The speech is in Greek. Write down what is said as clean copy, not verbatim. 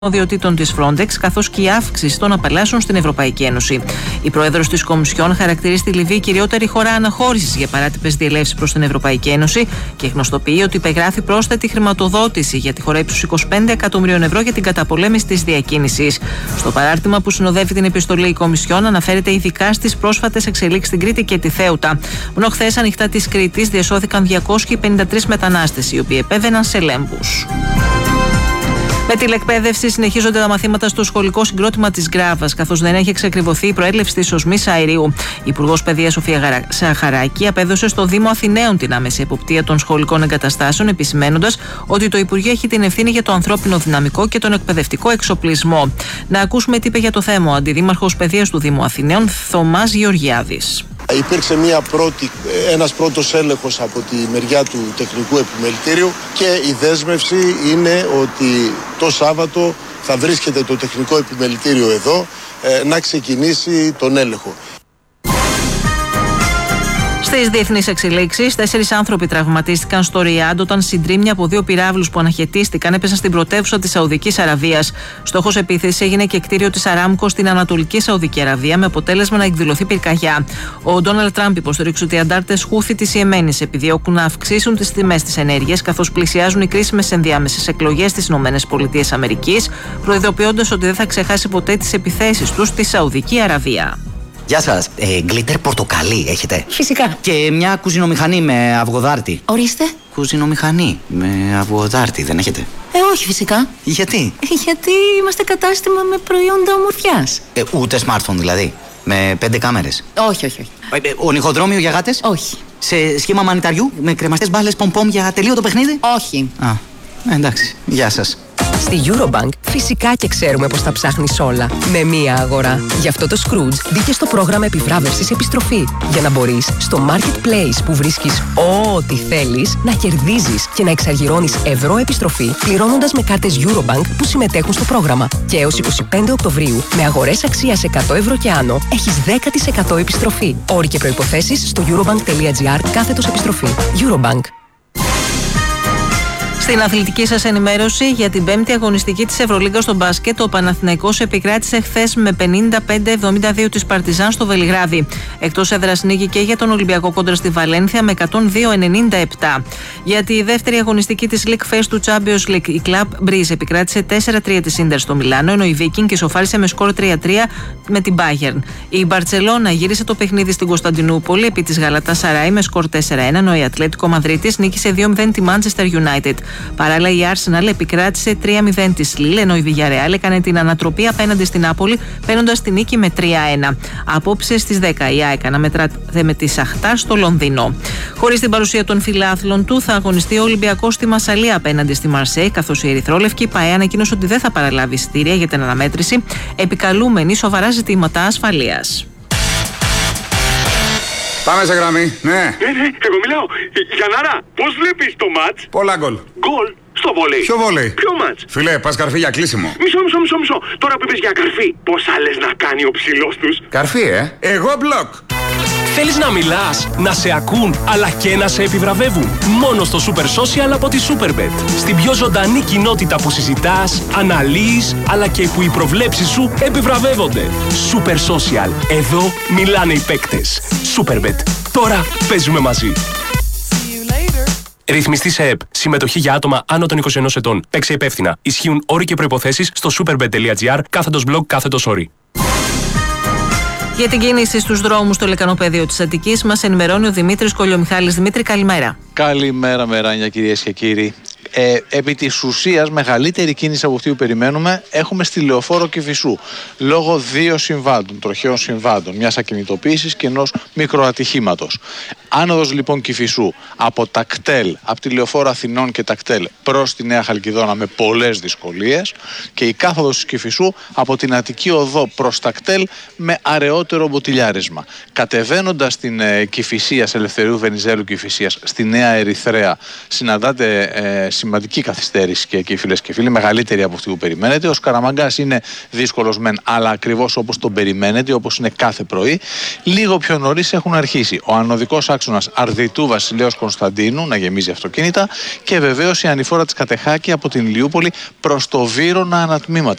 αρμοδιοτήτων της Frontex, καθώς και η αύξηση των απαλλάσεων στην Ευρωπαϊκή Ένωση. Η πρόεδρος της Κομισιόν χαρακτηρίζει τη Λιβύη κυριότερη χώρα αναχώρησης για παράτυπες διελεύσεις προς την Ευρωπαϊκή Ένωση και γνωστοποιεί ότι υπεγράφει πρόσθετη χρηματοδότηση για τη χώρα ύψους 25 εκατομμυρίων ευρώ για την καταπολέμηση της διακίνησης. Στο παράρτημα που συνοδεύει την επιστολή, η Κομισιόν αναφέρεται ειδικά στις πρόσφατες εξελίξεις στην Κρήτη και τη Θέουτα. Μόνο χθες, ανοιχτά της Κρήτης, διασώθηκαν 253 μετανάστες, οι οποίοι επέβαιναν σε λέμβους. Με τηλεκπαίδευση συνεχίζονται τα μαθήματα στο σχολικό συγκρότημα της Γκράβας, καθώς δεν έχει εξακριβωθεί η προέλευση της οσμής αερίου. Η Υπουργός Παιδείας Σοφία Σαχαράκη απέδωσε στο Δήμο Αθηναίων την άμεση εποπτεία των σχολικών εγκαταστάσεων, επισημαίνοντας ότι το Υπουργείο έχει την ευθύνη για το ανθρώπινο δυναμικό και τον εκπαιδευτικό εξοπλισμό. Να ακούσουμε τι είπε για το θέμα ο Αντιδήμαρχος Παιδείας του Δήμου Αθηναίων, Θωμάς Γεωργιάδης. Υπήρξε ένας πρώτος έλεγχος από τη μεριά του Τεχνικού Επιμελητήριου και η δέσμευση είναι ότι το Σάββατο θα βρίσκεται το Τεχνικό Επιμελητήριο εδώ να ξεκινήσει τον έλεγχο. Στις διεθνείς εξελίξεις, 4 άνθρωποι τραυματίστηκαν στο Ριάντ όταν συντρίμμια από 2 πυράβλους που αναχαιτίστηκαν έπεσαν στην πρωτεύουσα της Σαουδικής Αραβίας. Στόχος επίθεσης έγινε και κτίριο της Αράμκο στην Ανατολική Σαουδική Αραβία, με αποτέλεσμα να εκδηλωθεί πυρκαγιά. Ο Ντόναλντ Τραμπ υποστηρίξει ότι οι αντάρτες Χούθι της Ιεμένης επιδιώκουν να αυξήσουν τις τιμές της ενέργειας, καθώς πλησιάζουν οι κρίσιμες ενδιάμεσες εκλογές στις ΗΠΑ, προειδοποιώντας ότι δεν θα ξεχάσει ποτέ τις επιθέσεις τους στη Σαουδική Αραβία. Γεια σας. Γκλίτερ πορτοκαλί έχετε? Φυσικά. Και μια κουζινομηχανή με αυγοδάρτη. Ορίστε. Κουζινομηχανή με αυγοδάρτη δεν έχετε? Όχι φυσικά. Γιατί? Γιατί είμαστε κατάστημα με προϊόντα ομορφιάς. Ούτε smartphone δηλαδή? Με 5 κάμερες? Όχι. Ονυχοδρόμιο για γάτες? Όχι. Σε σχήμα μανιταριού με κρεμαστές μπάλες πομ-πομ για τελείωτο παιχνίδι? Όχι. Εντάξει. Γεια σας. Στη Eurobank φυσικά και ξέρουμε πως τα ψάχνεις όλα με μία αγορά. Γι' αυτό το Scrooge μπήκε στο πρόγραμμα επιβράβευσης επιστροφή, για να μπορείς στο Marketplace που βρίσκεις ό,τι θέλεις να κερδίζεις και να εξαργυρώνεις ευρώ επιστροφή πληρώνοντας με κάρτες Eurobank που συμμετέχουν στο πρόγραμμα. Και έως 25 Οκτωβρίου με αγορές αξίας 100 ευρώ και άνω έχεις 10% επιστροφή. Όροι και προϋποθέσεις στο eurobank.gr/επιστροφή. Eurobank. Στην αθλητική σας ενημέρωση για την 5η αγωνιστική της Ευρωλίγκας στο μπάσκετ, ο Παναθηναϊκός επικράτησε χθες με 55-72 της Παρτιζάν στο Βελιγράδι. Εκτός έδρας νίκη και για τον Ολυμπιακό κόντρα στη Βαλένθια με 102-97. Για τη δεύτερη αγωνιστική της League Phase του Champions League, η Club Breeze επικράτησε 4-3 της Ίντερ στο Μιλάνο, ενώ η Viking ισοφάρισε με σκορ 3-3 με την Bayern. Η Μπαρτσελώνα γύρισε το παιχνίδι στην Κωνσταντινούπολη επί της Γαλατασαράι με σκορ 4-1, ενώ η Ατλέτικο Μαδρίτης νίκησε 2-0 τη Manchester United. Παράλληλα, η Arsenal επικράτησε 3-0 τη Lille, ενώ η Villarreal έκανε την ανατροπή απέναντι στην Νάπολη, παίρνοντας την νίκη με 3-1. Απόψε στις 10 η ΑΕΚ αναμετράται με τη Σαχτάρ στο Λονδίνο. Χωρίς την παρουσία των φιλάθλων του, θα αγωνιστεί ο Ολυμπιακός στη Μασσαλία απέναντι στη Μαρσέη, καθώς η Ερυθρόλευκη ΠΑΕ ανακοίνωσε ότι δεν θα παραλάβει εισιτήρια για την αναμέτρηση, επικαλούμενη σοβαρά ζητήματα ασφαλείας. Πάμε σε γραμμή, ναι. Εγώ μιλάω. Γιαννάρα, πώς βλέπεις το μάτς? Πολλά γκολ. Γκολ στο βόλεϊ. Ποιο βόλεϊ? Ποιο μάτς? Φιλέ, πας καρφί για κλείσιμο. Μισό. Τώρα που είπες για καρφί, πόσα λες να κάνει ο ψηλός τους? Καρφί, Εγώ μπλοκ. Θέλεις να μιλάς, να σε ακούν, αλλά και να σε επιβραβεύουν? Μόνο στο Super Social από τη Superbet. Στην πιο ζωντανή κοινότητα που συζητάς, αναλύεις, αλλά και που οι προβλέψεις σου επιβραβεύονται. Super Social. Εδώ μιλάνε οι παίκτες. Superbet. Τώρα παίζουμε μαζί. Ρυθμιστή σε ΕΠ. Συμμετοχή για άτομα άνω των 21 ετών. Παίξε υπεύθυνα. Ισχύουν όροι και προϋποθέσεις στο superbet.gr/blog/όροι. Για την κίνηση στους δρόμους στο λεκανοπέδιο της Αττικής μας ενημερώνει ο Δημήτρης Κολιομιχάλης. Δημήτρη, καλημέρα. Καλημέρα, Μεράνια, κυρίες και κύριοι. Επί της ουσίας, μεγαλύτερη κίνηση από αυτή που περιμένουμε έχουμε στη Λεωφόρο Κηφισού. Λόγω 2 συμβάντων, τροχαίων συμβάντων, μιας ακινητοποίησης και ενός μικροατυχήματος. Άνοδος λοιπόν Κηφισού από τα κτέλ, από τη Λεωφόρο Αθηνών και τα κτέλ προς τη Νέα Χαλκιδόνα με πολλές δυσκολίες, και η κάθοδος της Κηφισού από την Αττική Οδό προς τα κτέλ με αραιότερο μποτιλιάρισμα. Κατεβαίνοντας την Κηφισίας, Ελευθερίου Βενιζέλου Κηφισίας, στη Νέα Ερυθρέα, συναντάτε σημαντική καθυστέρηση και εκεί, φίλες και φίλοι, μεγαλύτερη από αυτή που περιμένετε. Ο Σκαραμαγκάς είναι δύσκολος μεν, αλλά ακριβώς όπως τον περιμένετε, όπως είναι κάθε πρωί. Λίγο πιο νωρίς έχουν αρχίσει ο ανωδικός άξονας άξονας Αρδιτού Βασιλέως Κωνσταντίνου να γεμίζει αυτοκίνητα και βεβαίως η ανηφόρα της Κατεχάκη από την Ηλιούπολη προς το Βύρωνα ανατμήματα.